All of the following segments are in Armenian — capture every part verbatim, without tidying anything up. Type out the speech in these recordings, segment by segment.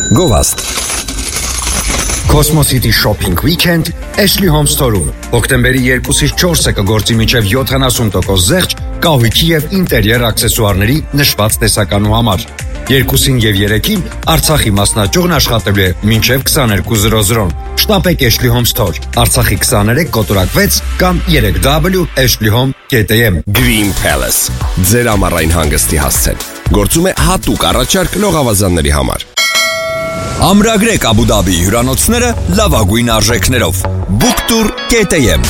Գովաստ Cosmos-ի Shopping Weekend Ashley Home Store-ում հոկտեմբերի երկուսից չորսը կգործի մինչև յոթանասուն տոկոս զեղչ կահույքի և ինտերիեր աքսեսուարների նշված տեսականու համար։ Երկուսին և երեքին Արցախի մասնաճյուղն աշխատելու է մինչև քսաներկու զրո զրոն։ Շտապեք Ashley Home Store, Արցախի քսաներեք կոտորակ վեց կամ երեք w ashley home dot am Green Palace ձեր ամառային հանգստի հասցեն։ Գործում է հատուկ առաջարկ լողավազանների համար։ Ամրագրեք Abu Dhabi հյուրանոցները լավագույն արժեքներով։ Booktour dot am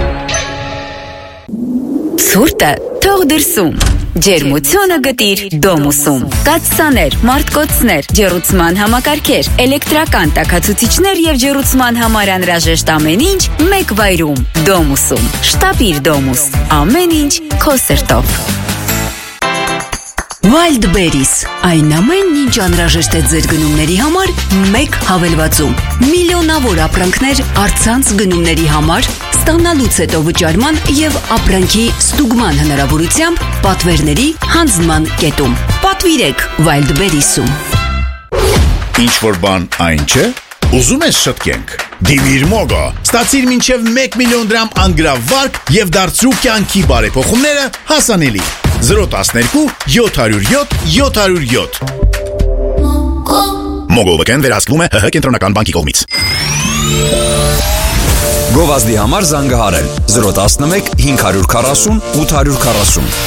Ցուրտը թող դրսում, ջերմությունը գտիր Domus-ում։ Կաթսաներ, մարտկոցներ, ջեռուցման համակարգեր, էլեկտրական տաքացուցիչներ եւ ջեռուցման համար անհրաժեշտ ամեն ինչ մեկ վայրում Domus-ում։ Շտապիր Domus, ամեն ինչ քո սրտով։ Wildberries այն ամենն ինչ անհրաժեշտ է ձեր գնումների համար մեկ հավելվածում։ Միլիոնավոր ապրանքներ առցանց գնումների համար ստանալուց հետո վճարման եւ ապրանքի ստուգման հնարավորությամբ պատվերների հանձնման կետում։ Պատվիրեք Wildberries-ում։ Ինչ որ բան այն չէ։ Ուզում ես շտկենք։ Դիմիր Մոգո։ Ստացիր մինչև մեկ միլիոն դրամ անգրավարկ եւ դարձրու կյանքի բարեփոխումները հասանելի։ zero one two seven zero seven seven zero seven Մոգովական վերահսկվում է ՀՀ կենտրոնական բանկի կողմից։ Գովազդի համար զանգահարել zero one one five four zero eight four zero